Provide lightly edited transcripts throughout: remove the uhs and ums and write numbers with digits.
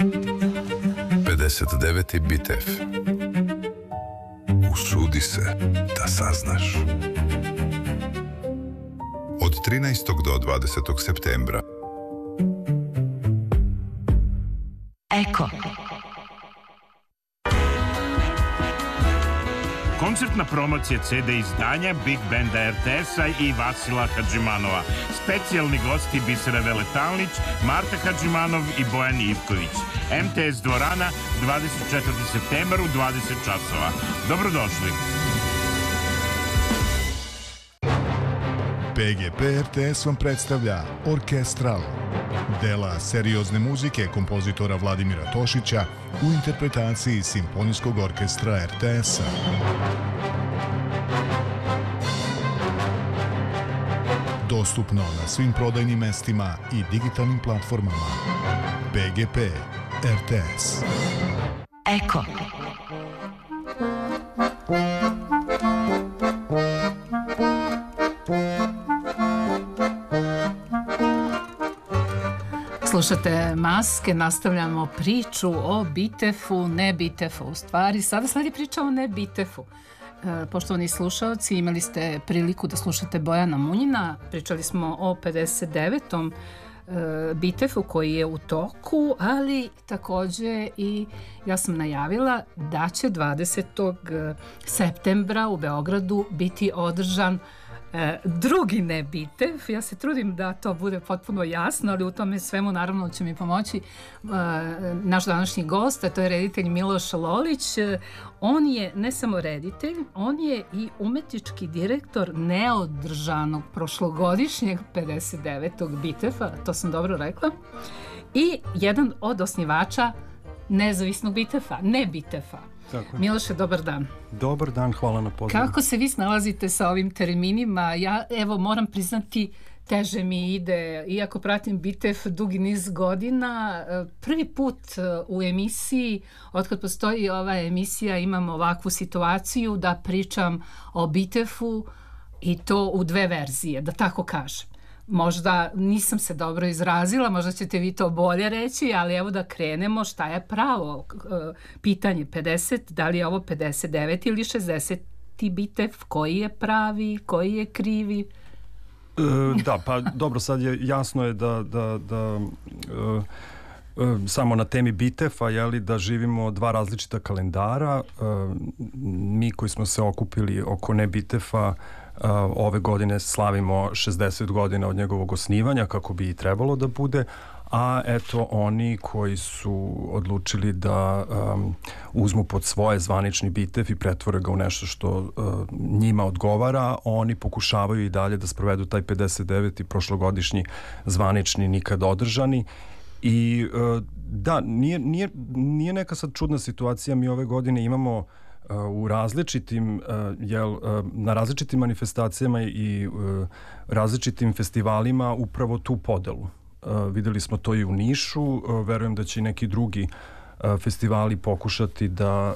59. Bitev. Usudi se da saznaš. Od 13. do 20. septembra. Eko. Koncertna promocija CD izdanja Big Banda RTS-a i Vasila Hadžimanova. Specijalni gosti Bisera Veletalnić, Marta Hadžimanov i Bojan Ivković. MTS dvorana, 24. septembar u 20 časova. Dobrodošli. PGP RTS vam predstavlja Orkestral, dela seriozne muzike kompozitora Vladimira Tošića u interpretaciji Simfonijskog orkestra RTS-a. Dostupno na svim prodajnim mestima i digitalnim platformama. PGP RTS. Eko. Slušate Maske, nastavljamo priču o Bitefu, ne Bitefu. U stvari, sada sledi priča o ne Bitefu. Poštovani slušalci, imali ste priliku da slušate Bojana Munjina. Pričali smo o 59. Bitefu koji je u toku, ali takođe i ja sam najavila da će 20. septembra u Beogradu biti održan drugi ne Bitev. Ja se trudim da to bude potpuno jasno, ali u tome svemu naravno će mi pomoći naš današnji gost, a to je reditelj Miloš Lolić. On je ne samo reditelj, on je i umetnički direktor neodržanog prošlogodišnjeg 59. Bitefa, to sam dobro rekla, i jedan od osnivača nezavisnog Bitefa, ne Bitefa. Miloše, dobar dan. Dobar dan, hvala na pozivu. Kako se vi snalazite sa ovim terminima? Ja, evo, moram priznati, teže mi ide, iako pratim Bitef dugi niz godina, prvi put u emisiji, otkad postoji ova emisija, imam ovakvu situaciju da pričam o Bitefu i to u dve verzije, da tako kažem. Možda nisam se dobro izrazila, možda ćete vi to bolje reći, ali evo da krenemo šta je pravo. Pitanje 50, da li je ovo 59 ili 60 Bitef, koji je pravi, koji je krivi? Da, pa dobro, sad je jasno je da samo na temi Bitefa, jeli, da živimo dva različita kalendara. Mi koji smo se okupili oko ne Bitefa, ove godine slavimo 60 godina od njegovog osnivanja, kako bi i trebalo da bude, a eto oni koji su odlučili da uzmu pod svoje zvanični Bitev i pretvore ga u nešto što njima odgovara, oni pokušavaju i dalje da sprovedu taj 59. prošlogodišnji zvanični nikad održani. I da, nije neka sad čudna situacija. Mi ove godine imamo u različitim na različitim manifestacijama i različitim festivalima upravo tu podelu. Videli smo to i u Nišu, verujem da će i neki drugi festivali pokušati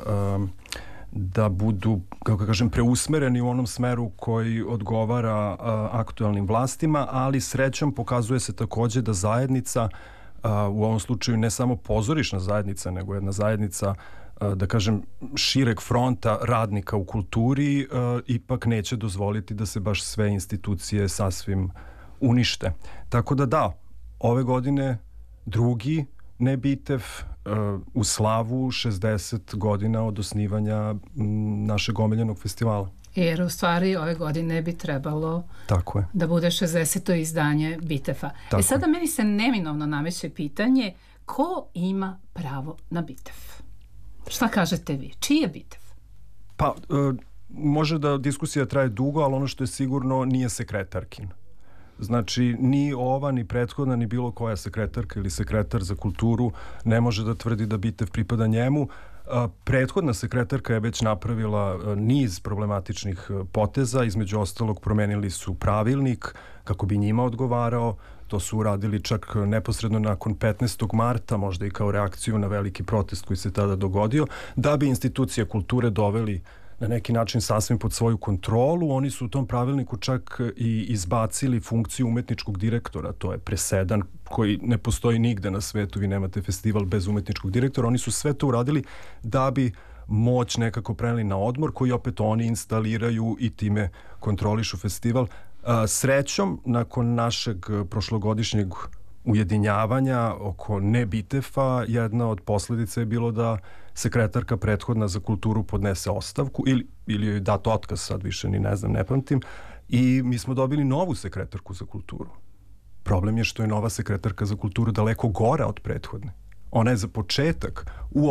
da budu, kako kažem, preusmereni u onom smeru koji odgovara aktuelnim vlastima, ali srećom pokazuje se takođe da zajednica, u ovom slučaju ne samo pozorišna zajednica, nego jedna zajednica, da kažem, šireg fronta radnika u kulturi, ipak neće dozvoliti da se baš sve institucije sasvim unište. Tako da, ove godine drugi ne Bitev u slavu 60 godina od osnivanja našeg omiljenog festivala. Jer u stvari ove godine bi trebalo da bude 60. izdanje Bitefa. Sada meni se neminovno nameće pitanje, ko ima pravo na Bitef? Šta kažete vi? Čiji je Bitef? Pa, može da diskusija traje dugo, ali ono što je sigurno nije sekretarkin. Znači, ni ova, ni prethodna, ni bilo koja sekretarka ili sekretar za kulturu ne može da tvrdi da Bitev pripada njemu. Prethodna sekretarka je već napravila niz problematičnih poteza, između ostalog promenili su pravilnik kako bi njima odgovarao, to su uradili čak neposredno nakon 15. marta, možda i kao reakciju na veliki protest koji se tada dogodio, da bi institucije kulture doveli na neki način sasvim pod svoju kontrolu. Oni su u tom pravilniku čak i izbacili funkciju umetničkog direktora. To je presedan koji ne postoji nigde na svetu. Vi nemate festival bez umetničkog direktora. Oni su sve to uradili da bi moć nekako preneli na odmor koji opet oni instaliraju i time kontrolišu festival. Srećom, nakon našeg prošlogodišnjeg ujedinjavanja oko ne Bitefa, jedna od posledica je bilo da sekretarka prethodna za kulturu podnese ostavku ili joj dat otkaz, sad više ni ne znam, ne pamtim, i mi smo dobili novu sekretarku za kulturu. Problem je što je nova sekretarka za kulturu daleko gora od prethodne. Ona je za početak u